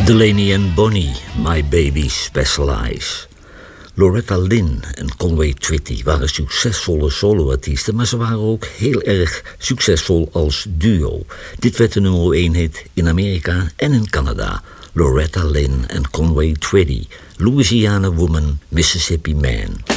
Delaney and Bonnie, My Baby Special Eyes. Loretta Lynn en Conway Twitty waren succesvolle soloartiesten, maar ze waren ook heel erg succesvol als duo. Dit werd de nummer 1 hit in Amerika en in Canada. Loretta Lynn en Conway Twitty, Louisiana Woman, Mississippi Man.